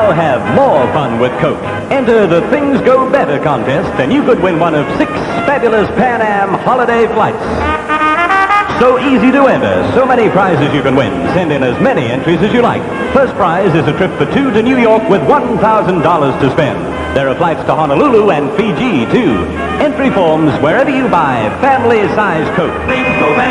Now have more fun with Coke. Enter the Things Go Better contest, and you could win one of 6 fabulous Pan Am holiday flights. So easy to enter, so many prizes you can win. Send in as many entries as you like. First prize is a trip for 2 to New York with $1,000 to spend. There are flights to Honolulu and Fiji, too. Entry forms wherever you buy family-size Coke.